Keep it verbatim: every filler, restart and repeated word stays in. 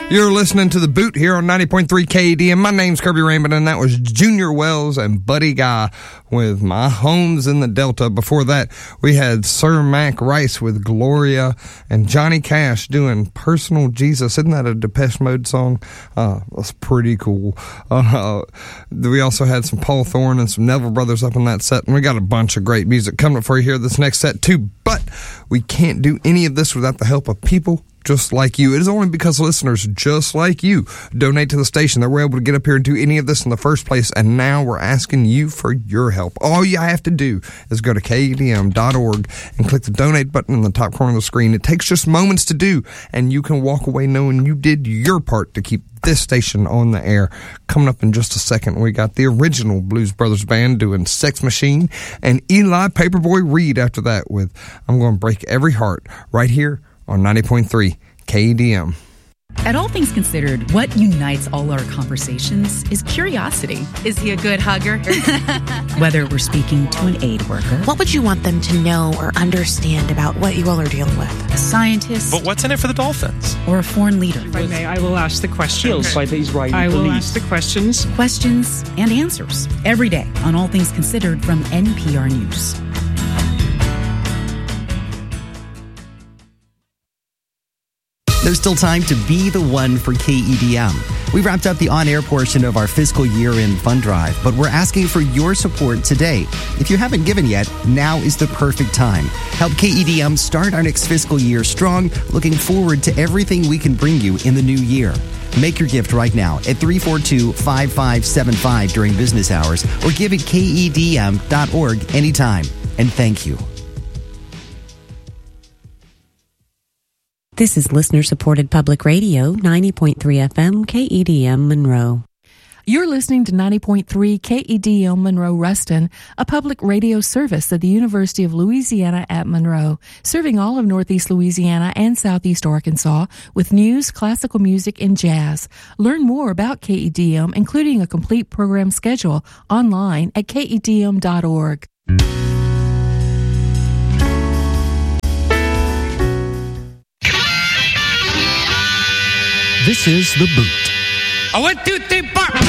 You're listening to The Boot here on ninety point three K E D M. My name's Kirby Raymond, and that was Junior Wells and Buddy Guy with My Home's in the Delta. Before that, we had Sir Mac Rice with Gloria and Johnny Cash doing Personal Jesus. Isn't that a Depeche Mode song? Uh, that's pretty cool. Uh, we also had some Paul Thorne and some Neville Brothers up on that set, and we got a bunch of great music coming up for you here this next set, too. But we can't do any of this without the help of people just like you. It is only because listeners just like you donate to the station that we're able to get up here and do any of this in the first place, and now we're asking you for your help. All you have to do is go to K E D M dot org and click the donate button in the top corner of the screen. It takes just moments to do, and you can walk away knowing you did your part to keep this station on the air. Coming up in just a second, we got the original Blues Brothers Band doing Sex Machine, and Eli Paperboy Reed after that with I'm Gonna Break Every Heart, right here on ninety point three K E D M. At All Things Considered, what unites all our conversations is curiosity. Is he a good hugger? Whether we're speaking to an aid worker, what would you want them to know or understand about what you all are dealing with? A scientist, but what's in it for the Dolphins? Or a foreign leader. If I may, I will ask the questions. Feels by the Israeli I will police. ask the questions. Questions and answers every day on All Things Considered from N P R News. There's still time to be the one for K E D M. We wrapped up the on-air portion of our fiscal year-end fund drive, but we're asking for your support today. If you haven't given yet, now is the perfect time. Help K E D M start our next fiscal year strong, looking forward to everything we can bring you in the new year. Make your gift right now at three four two, five five seven five during business hours, or give at K E D M dot org anytime. And thank you. This is listener-supported public radio, ninety point three F M, K E D M Monroe. You're listening to ninety point three K E D M Monroe Ruston, a public radio service at the University of Louisiana at Monroe, serving all of Northeast Louisiana and Southeast Arkansas with news, classical music, and jazz. Learn more about K E D M, including a complete program schedule, online at K E D M dot org. This is The Boot. A one, two, three, four.